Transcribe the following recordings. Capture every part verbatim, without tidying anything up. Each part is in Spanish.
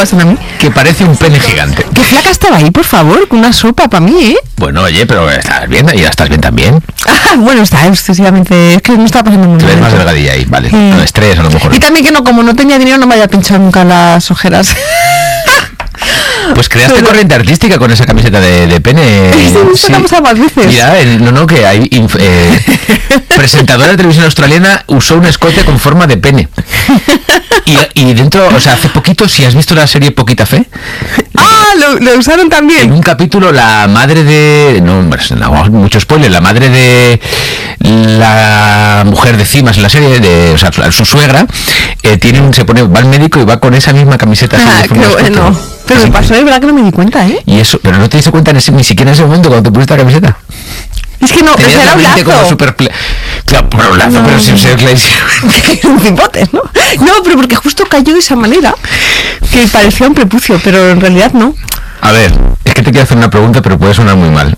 pasan a mí. Que parece un pene gigante. Qué flaca estaba ahí, por favor, con una sopa para mí, ¿eh? Bueno, oye, pero estás bien, y ya estás bien también. Ah, bueno, está excesivamente... Es que no estaba pasando muy Te bien. ves más delgadilla ahí, vale. Sí. No, estrés a lo mejor. Y también que no, como no tenía dinero, no me había pinchado nunca las ojeras. Pues creaste Pero- corriente artística con esa camiseta de, de pene. Sí, esto lo hemos hablado más veces. Mira, el- no, no, que hay inf- eh, presentadora de televisión australiana usó un escote con forma de pene. Y, y dentro, o sea, hace poquito, si has visto la serie Poquita Fe, Ah, lo, lo usaron en también. un capítulo la madre de... No, hombre, no, mucho spoiler, la madre de la mujer de Cimas en la serie, de, o sea, su suegra, eh, tiene un, se pone, va al médico y va con esa misma camiseta. así Ah, de qué forma de escote. bueno. Pero Así me que- pasó, de verdad que no me di cuenta, ¿eh? Y eso, pero no te diste cuenta en ese, ni siquiera en ese momento cuando te pusiste la camiseta. Es que no, o Tenías sea, era la un mente como lazo. súper... ple- Claro, bueno, un lazo, No. pero sin ser clarísimo. Un cipote, ¿no? No, pero porque justo cayó de esa manera que parecía un prepucio, pero en realidad no. A ver, es que te quiero hacer una pregunta, pero puede sonar muy mal.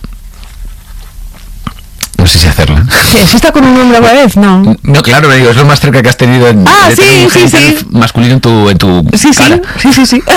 No sé si hacerla. ¿Sí está con un hombre a la vez? No. No, claro, me digo, es lo más cerca que has tenido en, Ah, de tener sí, un sí, genital sí. masculino en tu, en tu Sí, cara. sí, sí, sí, sí.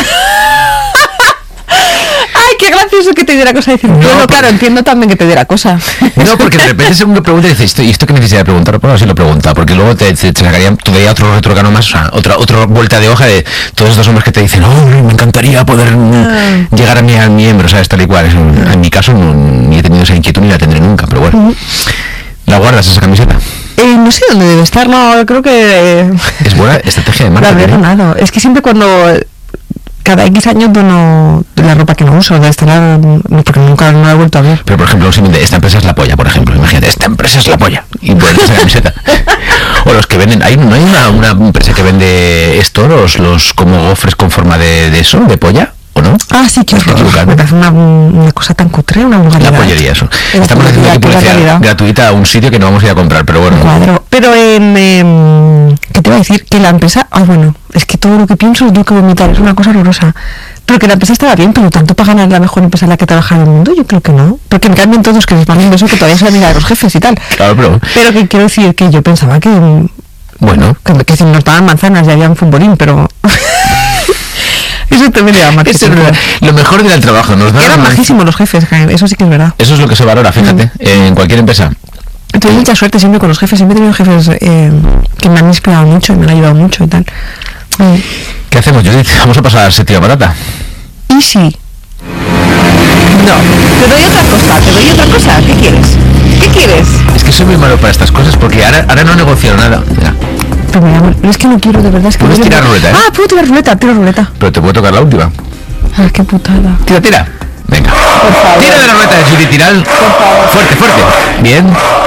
Ay, qué gracioso que te diera cosa decir. No, Bueno, porque- claro, entiendo también que te diera cosa. No, porque de repente según me pregunta dices, ¿y esto qué necesidad de preguntar? Bueno, sí lo pregunta, porque luego te, te, te sacaría todavía otro retrocano más, o sea, otra, otra vuelta de hoja de todos estos hombres que te dicen, oh, me encantaría poder mm, Ah. llegar a mi al miembro, ¿sabes? Tal y cual. Es un- en mi caso no, ni he tenido esa inquietud ni la tendré nunca, pero bueno. ¿La guardas esa camiseta? Eh, no sé dónde debe estar, no, creo que... eh, Es buena estrategia de la marketing. habré ¿eh? donado. Es que siempre cuando... Cada X años dono la ropa que no uso, de estar porque nunca no la he vuelto a ver. Pero por ejemplo, si esta empresa es la polla, por ejemplo, imagínate, esta empresa es la polla y pones esa camiseta. O los que venden, hay no hay una, una empresa que vende esto, los, los como gofres con forma de, de eso, de polla, ¿o no? Ah, sí, qué Estoy horror. equivocado. Me parece una, una cosa tan cutre, una vulgaridad. La pollería, eso. La Estamos haciendo pollería, aquí qué publicidad barbaridad. gratuita a un sitio que no vamos a ir a comprar, pero bueno. Cuadro. Pero, em, em, ¿qué te iba a decir? Que la empresa... Ah, bueno, es que todo lo que pienso lo tengo que vomitar, es una cosa horrorosa. Pero que la empresa estaba bien, pero tanto para ganar la mejor empresa en la que trabaja en el mundo, yo creo que no. Porque me cambian todos que les van viendo eso, que todavía se la mira de los jefes y tal. Claro, pero Pero que quiero decir que yo pensaba que... em, bueno. Que, que si nos daban manzanas y había un futbolín, pero... eso también era marketing. Eso es verdad. Lo mejor del trabajo, nos da Eran majísimos los jefes, Jaén, eso sí que es verdad. Eso es lo que se valora, fíjate, en cualquier empresa. Tuve mucha suerte siempre con los jefes, siempre he tenido jefes eh, que me han inspirado mucho y me han ayudado mucho y tal. Mm. ¿Qué hacemos, Judith? Vamos a pasar a séptima patata. ¿Y si? No, te doy otra cosa, te doy otra cosa, ¿qué quieres? ¿Qué quieres? Es que soy muy malo para estas cosas porque ahora, ahora no negocio nada. Mira, Pero, mi amor, es que no quiero, de verdad, es que... Puedes no quiero- tirar ruleta, ¿eh? Ah, puedo tirar ruleta, tiro ruleta. pero te puedo tocar la última. Ah, qué putada. Tira, tira. Venga. Por favor. Tira de la ruleta de Judith, tiral. Fuerte, fuerte. Bien.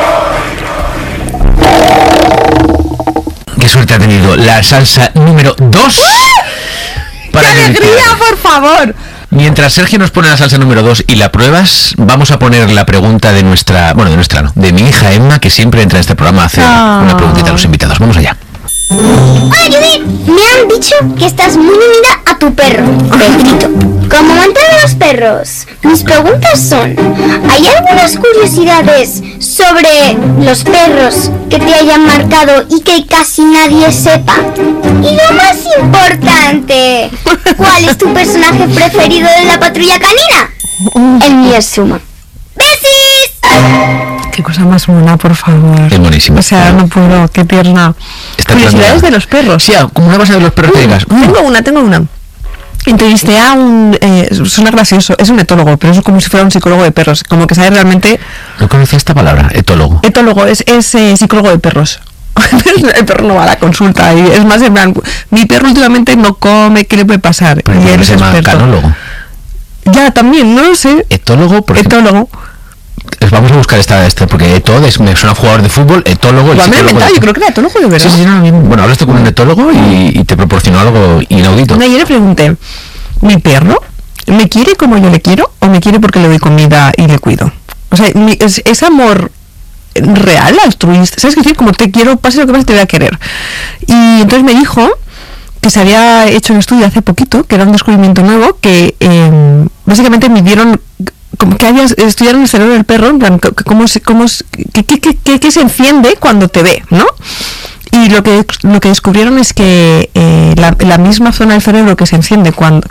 Qué suerte ha tenido la salsa número dos. ¡Qué alegría, por favor! Mientras Sergio nos pone la salsa número dos y la pruebas, vamos a poner la pregunta de nuestra, bueno, de nuestra no, de mi hija Emma, que siempre entra en este programa a hacer Ah. una preguntita a los invitados. Vamos allá. Hola Judith, me han dicho que estás muy unida a tu perro, Pedrito. Como amante de los perros, mis preguntas son: ¿hay algunas curiosidades sobre los perros que te hayan marcado y que casi nadie sepa? Y lo más importante, ¿cuál es tu personaje preferido de la patrulla canina? El mío es Suma. ¡Besis! Qué cosa más mona, por favor. Es buenísimo. O sea, no puedo, qué tierna. Está Curiosidades planeada. de los perros. Sí, como una base de los perros que digas. "Mm, Tengo una, tengo una. Entrevisté a un... Eh, suena gracioso, es un etólogo, pero es como si fuera un psicólogo de perros. Como que sabe realmente... no conocía esta palabra, etólogo. Etólogo, es, es eh, psicólogo de perros. El perro no va a la consulta. Y es más, en plan, mi perro últimamente no come, ¿qué le puede pasar? Pero y él ¿cómo es se llama experto. canólogo. Ya, también, no lo sé. Etólogo, por ejemplo. Etólogo. Les vamos a buscar esta, esta porque etod es, me suena jugador de fútbol, etólogo. el Igual me lo he psicólogo inventado, de- yo creo que era etólogo de verdad. Sí, sí, no, bien. Bueno, hablaste con un etólogo y, y te proporcionó algo inaudito. No, yo le pregunté, ¿mi perro me quiere como yo le quiero o me quiere porque le doy comida y le cuido? O sea, mi- es, es amor real, altruista. ¿Sabes qué decir? Como te quiero, pase lo que pase, te voy a querer. Y entonces me dijo que se había hecho un estudio hace poquito, que era un descubrimiento nuevo, que eh, básicamente midieron como que había estudiaron el cerebro del perro, en plan, c- c- cómo se, cómo se- qué, qué, qué, qué- qué se enciende cuando te ve, ¿no? Y lo que lo que descubrieron es que eh, la, la misma zona del cerebro que se enciende cuando